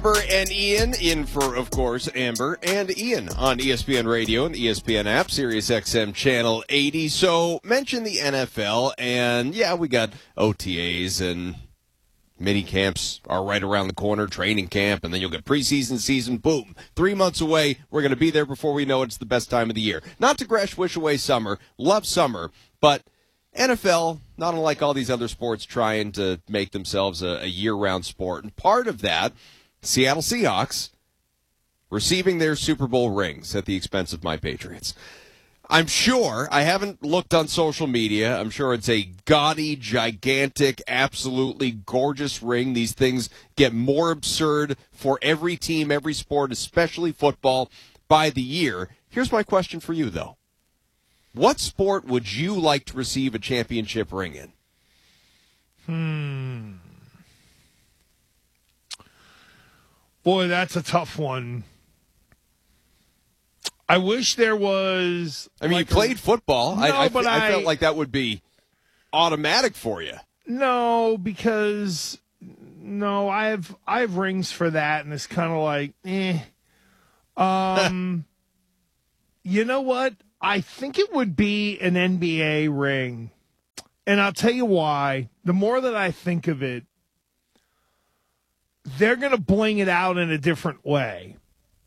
Amber and Ian, in for, of course, Amber and Ian on ESPN Radio and ESPN app, Sirius XM Channel 80. So, mention the NFL, and yeah, we got OTAs and mini camps are right around the corner, training camp, and then you'll get preseason season, boom. 3 months away, we're going to be there before we know it's the best time of the year. Not to Gresh wish away summer, love summer, but NFL, not unlike all these other sports, trying to make themselves a year-round sport. And part of that, Seattle Seahawks receiving their Super Bowl rings at the expense of my Patriots. I'm sure, I haven't looked on social media, I'm sure it's a gaudy, gigantic, absolutely gorgeous ring. These things get more absurd for every team, every sport, especially football, by the year. Here's my question for you, though. What sport would you like to receive a championship ring in? Boy, that's a tough one. I wish there was... I mean, you played football. No, I but felt like that would be automatic for you. No, because... No, I have rings for that, and it's kind of like, You know what? I think it would be an NBA ring. And I'll tell you why. The more that I think of it, they're going to bling it out in a different way.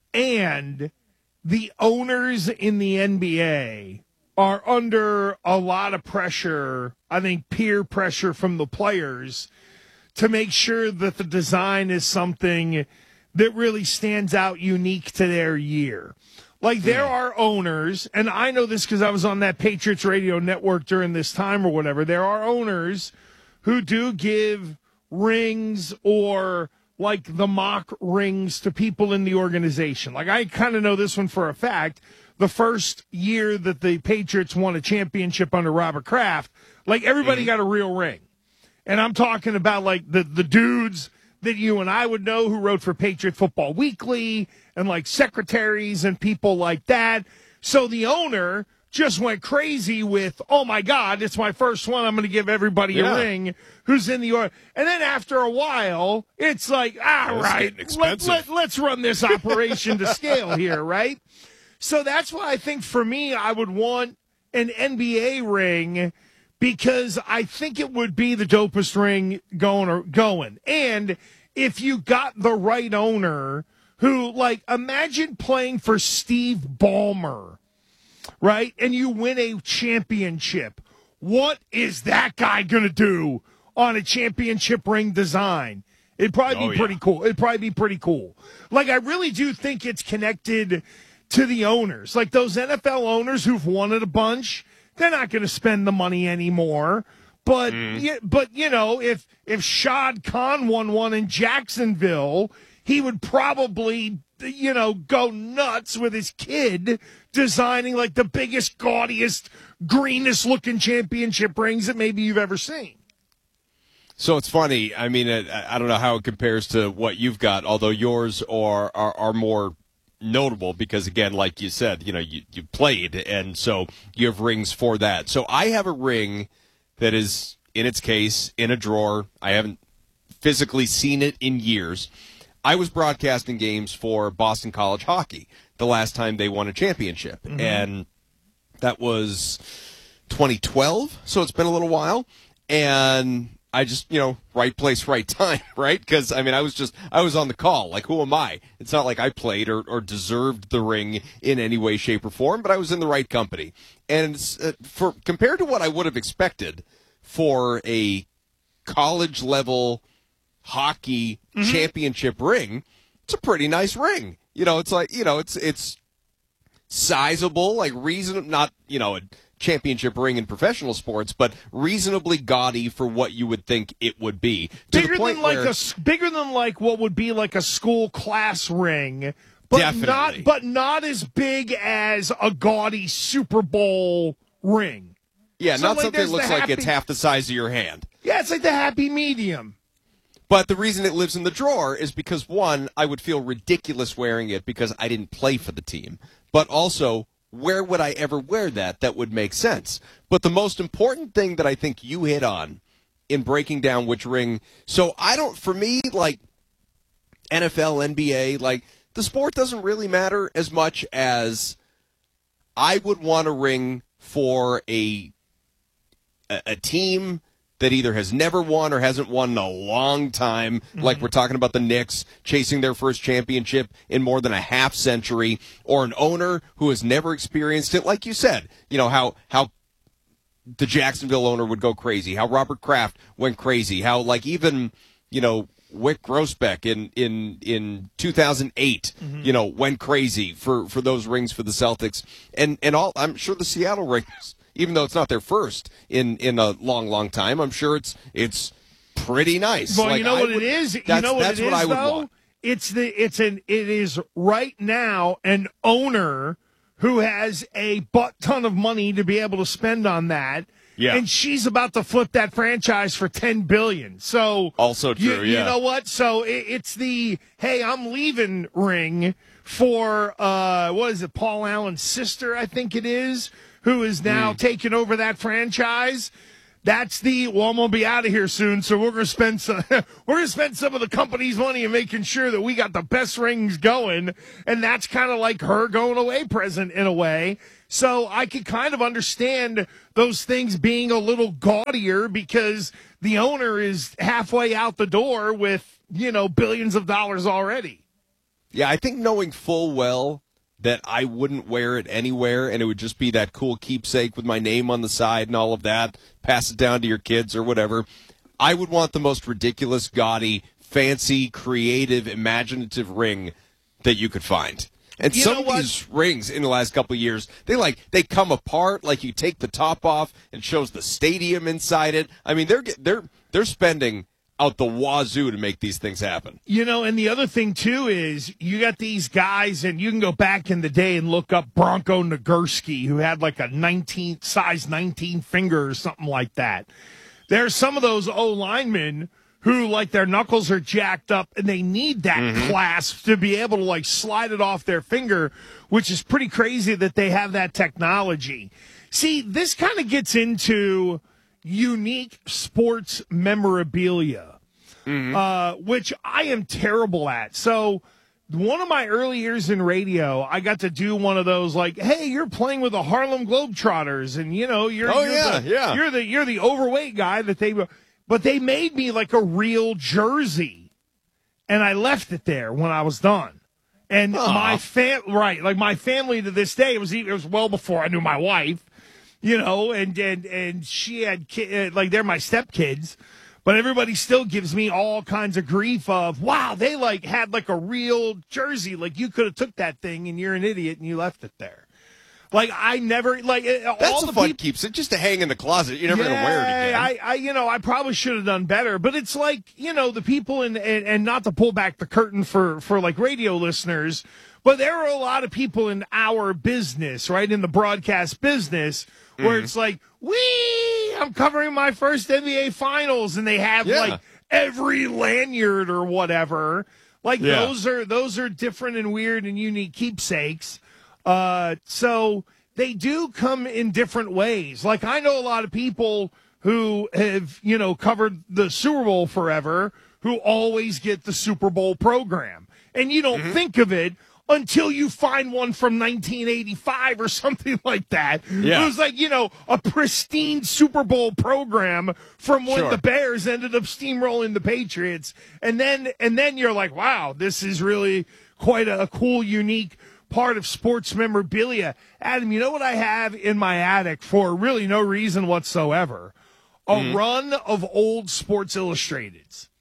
And the owners in the NBA are under a lot of pressure, I think peer pressure from the players, to make sure that the design is something that really stands out unique to their year. Like, there are owners, and I know this because I was on that Patriots radio network during this time or whatever. There are owners who do give rings or, like, the mock rings to people in the organization. Like, I kind of know this one for a fact. The first year that the Patriots won a championship under Robert Kraft, like, everybody got a real ring. And I'm talking about, like, the dudes that you and I would know who wrote for Patriot Football Weekly and like secretaries and people like that. So the owner just went crazy with, oh my God, it's my first one. I'm going to give everybody a ring who's in the order. And then after a while, it's like, right, let's run this operation to scale here, right? So that's why I think for me, I would want an NBA ring, because I think it would be the dopest ring going. And if you got the right owner who, like, imagine playing for Steve Ballmer, right? And you win a championship. What is that guy going to do on a championship ring design? It'd probably be pretty cool. It'd probably be pretty cool. Like, I really do think it's connected to the owners. Like, those NFL owners who've won it a bunch, they're not going to spend the money anymore. But, you know, if Shad Khan won one in Jacksonville, he would probably, you know, go nuts with his kid designing, like, the biggest, gaudiest, greenest-looking championship rings that maybe you've ever seen. So it's funny. I mean, I don't know how it compares to what you've got, although yours are more notable because, again, like you said, you know, you played, and so you have rings for that. So I have a ring that is, in its case, in a drawer. I haven't physically seen it in years. I was broadcasting games for Boston College hockey the last time they won a championship, and that was 2012, so it's been a little while, and I just, you know, right place, right time, right? Because, I mean, I was on the call. Like, who am I? It's not like I played or deserved the ring in any way, shape, or form, but I was in the right company. And for compared to what I would have expected for a college-level hockey championship ring, it's a pretty nice ring. You know, it's like, you know, it's sizable, like reasonable, not, you know, a championship ring in professional sports, but reasonably gaudy for what you would think it would be. Bigger than like what would be like a school class ring, but definitely not as big as a gaudy Super Bowl ring. Yeah, so not like something that looks like it's half the size of your hand. Yeah, it's like the happy medium. But the reason it lives in the drawer is because, one, I would feel ridiculous wearing it because I didn't play for the team. But also, where would I ever wear that would make sense? But the most important thing that I think you hit on in breaking down which ring, so for me, like, NFL, NBA, like the sport doesn't really matter as much as I would want a ring for a team that either has never won or hasn't won in a long time, like we're talking about the Knicks chasing their first championship in more than a half century, or an owner who has never experienced it, like you said, how the Jacksonville owner would go crazy, how Robert Kraft went crazy, how like even, Wick Grossbeck in 2008, went crazy for those rings for the Celtics, and all. I'm sure the Seattle rings, even though it's not their first in a long time, I'm sure it's pretty nice. Well, you know what it is. You know what it is, I would though. want. It is right now an owner who has a butt ton of money to be able to spend on that. Yeah. And she's about to flip that franchise for $10 billion. So also true, you know what? So it's the, hey, I'm leaving ring for, what is it, Paul Allen's sister, I think it is, who is now taking over that franchise. That's I'm gonna be out of here soon, so we're gonna spend some of the company's money in making sure that we got the best rings going, and that's kind of like her going away present in a way. So I could kind of understand those things being a little gaudier because the owner is halfway out the door with billions of dollars already. Yeah, I think knowing full well that I wouldn't wear it anywhere, and it would just be that cool keepsake with my name on the side and all of that, pass it down to your kids or whatever. I would want the most ridiculous, gaudy, fancy, creative, imaginative ring that you could find. And some of these rings in the last couple of years, they come apart, like you take the top off and shows the stadium inside it. I mean, they're spending out the wazoo to make these things happen. And the other thing, too, is you got these guys, and you can go back in the day and look up Bronco Nagurski, who had like a size 19 finger or something like that. There's some of those O-linemen who, like, their knuckles are jacked up, and they need that clasp to be able to, like, slide it off their finger, which is pretty crazy that they have that technology. See, this kind of gets into unique sports memorabilia, which I am terrible at. So one of my early years in radio, I got to do one of those like, hey, you're playing with the Harlem Globetrotters, and you're the overweight guy but they made me like a real jersey, and I left it there when I was done. And my family to this day, it was well before I knew my wife. And she had like they're my stepkids, but everybody still gives me all kinds of grief of, wow, they like had like a real jersey, like you could have took that thing and you're an idiot and you left it there. Like I never like that's all the fun keeps it just to hang in the closet. You're never gonna wear it again. I probably should have done better, but it's like the people and not to pull back the curtain for like radio listeners. But there are a lot of people in our business, right, in the broadcast business, where it's like, I'm covering my first NBA Finals, and they have like every lanyard or whatever. Like those are different and weird and unique keepsakes. So they do come in different ways. Like I know a lot of people who have covered the Super Bowl forever, who always get the Super Bowl program, and you don't think of it until you find one from 1985 or something like that. Yeah. It was like, a pristine Super Bowl program from when the Bears ended up steamrolling the Patriots. And then you're like, wow, this is really quite a cool, unique part of sports memorabilia. Adam, you know what I have in my attic for really no reason whatsoever? A run of old Sports Illustrateds.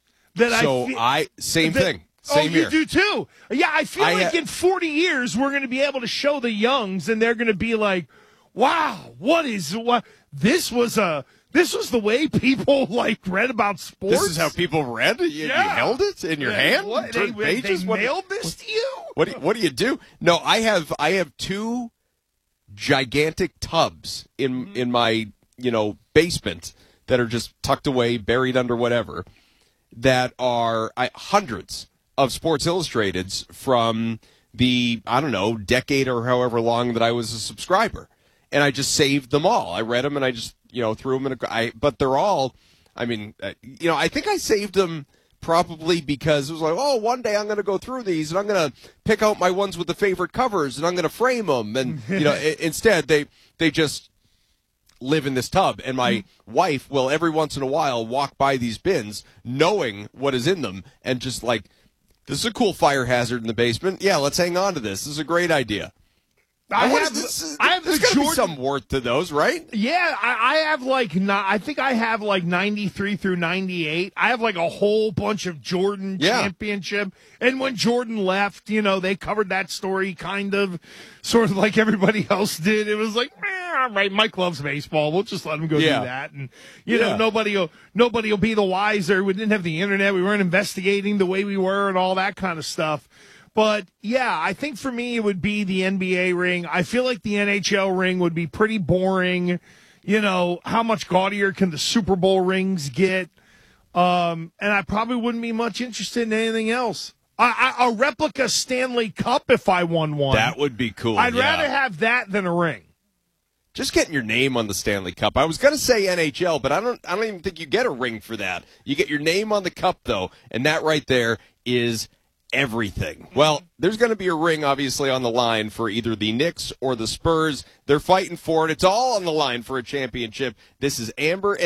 Same thing. Same you do too. Yeah, I feel like in 40 years we're going to be able to show the youngs, and they're going to be like, "Wow, what? This was the way people like read about sports. This is how people read. You held it in your hand. They mailed this to you. What do you do? No, I have two gigantic tubs in my basement that are just tucked away, buried under whatever. That are hundreds of Sports Illustrateds from the, decade or however long that I was a subscriber. And I just saved them all. I read them and I just, threw them in but they're all, I think I saved them probably because it was like, oh, one day I'm going to go through these and I'm going to pick out my ones with the favorite covers and I'm going to frame them. And, instead they just live in this tub. And my wife will every once in a while walk by these bins knowing what is in them and just like, this is a cool fire hazard in the basement. Yeah, let's hang on to this. This is a great idea. I have there's got to be some worth to those, right? Yeah, I have I think I have like 93 through 98. I have like a whole bunch of Jordan championship. And when Jordan left, they covered that story sort of like everybody else did. It was like, all right, Mike loves baseball. We'll just let him go do that. And, nobody will be the wiser. We didn't have the internet. We weren't investigating the way we were and all that kind of stuff. But, yeah, I think for me it would be the NBA ring. I feel like the NHL ring would be pretty boring. How much gaudier can the Super Bowl rings get? And I probably wouldn't be much interested in anything else. A replica Stanley Cup if I won one. That would be cool. I'd rather have that than a ring. Just getting your name on the Stanley Cup. I was going to say NHL, but I don't even think you get a ring for that. You get your name on the cup, though, and that right there is everything. Well, there's going to be a ring, obviously, on the line for either the Knicks or the Spurs. They're fighting for it. It's all on the line for a championship. This is Amber